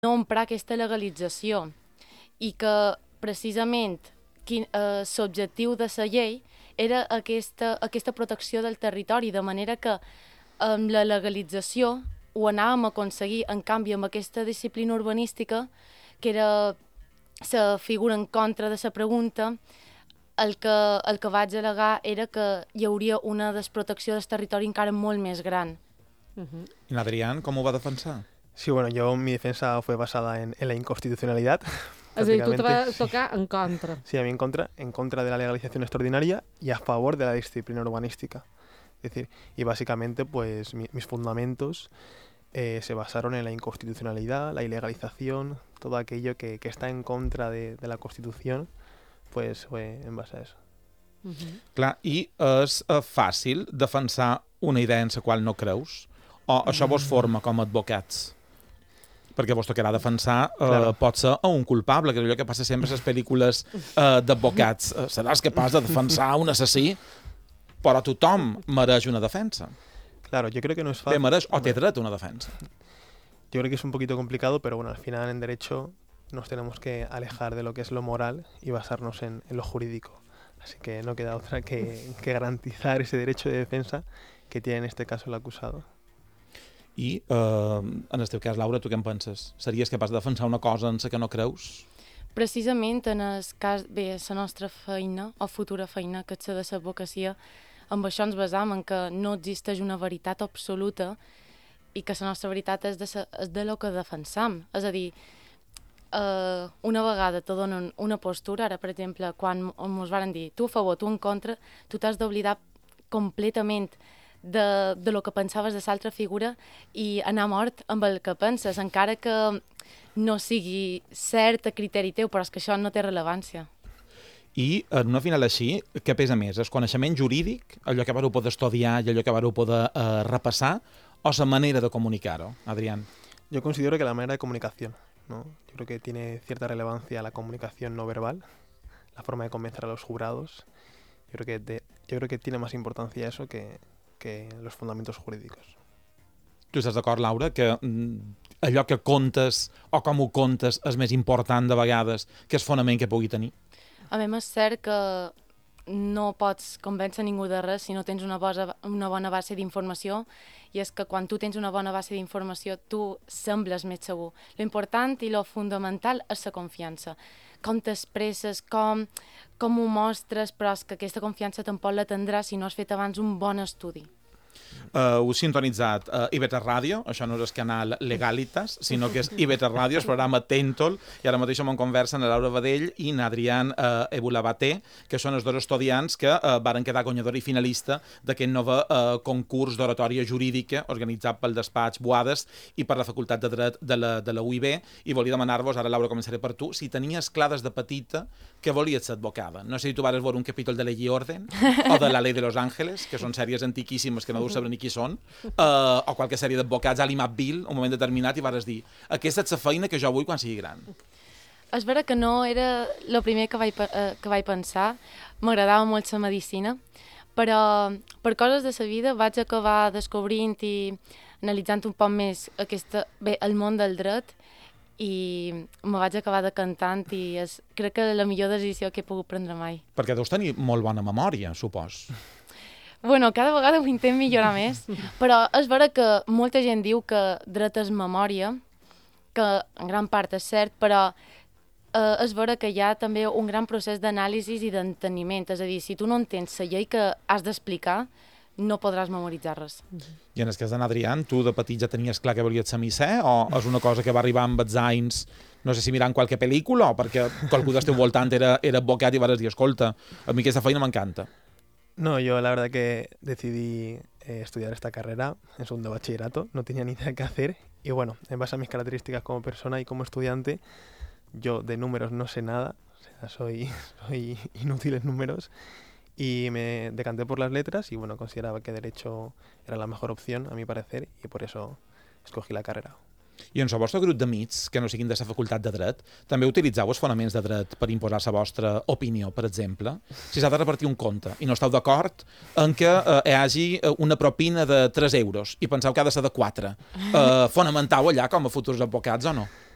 no emprar aquesta legalització i que precisament l'objectiu de la llei era aquesta protecció del territori, de manera que amb la legalització ho anàvem a aconseguir. En canvi, amb aquesta disciplina urbanística, que era la figura en contra de la pregunta, el que vaig al·legar era que hi hauria una desprotecció del territori encara molt més gran. ¿Y Adrián cómo va a defensar? Sí, bueno, mi defensa fue basada en la inconstitucionalidad. És a dir, tu te vas tocar en contra. Sí, a mí en contra de la legalización extraordinaria y a favor de la disciplina urbanística. Es decir, y básicamente pues mis fundamentos se basaron en la inconstitucionalidad, la ilegalización, todo aquello que está en contra de la Constitución, pues fue en base a eso. Clar, i és fàcil defensar una idea en la qual no creus? O això vos forma com a advocats? Perquè vos tocarà defensar, pot ser un culpable, que és allò que passa sempre a les pel·lícules d'advocats. Seràs capaç de defensar un assassí, però tothom mereix una defensa. Claro, yo creo que no es fácil. Bé, mereix o té dret a una defensa. Yo creo que es un poquito complicado, pero bueno, al final en derecho nos tenemos que alejar de lo que es lo moral y basarnos en lo jurídico. Así que no queda otra que garantizar ese derecho de defensa que tiene en este caso el acusado. I, en el teu cas, Laura, tu què en penses? Series capaç de defensar una cosa en la que no creus? Precisament en el cas, la nostra feina o futura feina, que és la de l'advocacia, amb això ens basam en que no existeix una veritat absoluta i que la nostra veritat és de lo que defensam. És a dir, una vegada te donen una postura, ara, per exemple, quan ens varen dir tu a favor, tu en contra, tu t'has d'oblidar completament de lo que pensaves de l'altra figura i anar mort amb el que penses, encara que no sigui cert a criteri teu, però és que això no té rellevància. I en una final així, què pesa més? El coneixement jurídic, allò que vareu poder estudiar i allò que vareu poder repassar, o la manera de comunicar-ho, Adrián? Yo considero que la manera de comunicación, ¿no? Yo creo que tiene cierta relevancia la comunicación no verbal, la forma de convencer a los jurados. Yo creo que tiene más importancia eso que los fundamentos jurídicos. Tu estàs d'acord, Laura, que allò que contes o com ho contes és més important de vegades que el fonament que pugui tenir? A mi és cert que no pots convèncer ningú de res si no tens una bona base d'informació, i és que quan tu tens una bona base d'informació tu sembles més segur. L'important i lo fundamental és la confiança. Com t'expresses, com ho mostres, però és que aquesta confiança tampoc la tindràs si no has fet abans un bon estudi. Heu sintonitzat IB3 Ràdio, això no és el canal Legalitas, sinó que és IB3 Ràdio, el programa Tèntol, i ara mateix som en conversa amb la Laura Badell i n'Adrián Ebulabaté, que són els dos estudiants que varen quedar guanyador i finalista d'aquest nou concurs d'oratòria jurídica organitzat pel despatx Boades i per la Facultat de Dret de la UIB, i volia demanar-vos, ara Laura començaré per tu, si tenies clar des de petita que volies ser advocada. No sé si tu vares veure un capítol de Ley y Orden o de La Ley de Los Ángeles, que són sèries antiquíssimes que no deu saber ni qui són, o qualque sèrie d'advocats, Ali McBeal, un moment determinat, i vares dir, aquesta és la feina que jo vull quan sigui gran. És vera que no era el primer que vaig pensar. M'agradava molt la medicina, però per coses de la vida vaig acabar descobrint i analitzant un poc més el món del dret, i me vaig acabar decantant, i crec que és la millor decisió que he pogut prendre mai. Perquè deus tenir molt bona memòria, supos. Bueno, cada vegada ho intent millorar més, però és vera que molta gent diu que dret és memòria, que en gran part és cert, però és vera que hi ha també un gran procés d'anàlisi i d'enteniment. És a dir, si tu no entens la llei que has d'explicar, no podràs memoritzar res. I en el cas d'en Adrián, tu de petit ja tenies clar que volies ser misser, o és una cosa que va arribar amb els anys, no sé si mirant qualque pel·lícula, o perquè qualcú del teu voltant era advocat i vas dir, escolta, a mi aquesta feina m'encanta? No, yo la verdad que decidí estudiar esta carrera en segundo de bachillerato, no tenía ni idea qué hacer, y bueno, en base a mis características como persona y como estudiante, yo de números no sé nada, o sea, soy inútil en números, y me decanté por las letras y bueno, consideraba que Derecho era la mejor opción, a mi parecer, y por eso escogí la carrera. I en el vostre grup d'amics, que no siguin de la facultat de dret, també utilitzeu els fonaments de dret per imposar la vostra opinió, per exemple? Si s'ha de repartir un compte i no esteu d'acord en que hi hagi una propina de 3 euros i penseu que ha de ser de 4, fonamentau allà com a futurs advocats o no?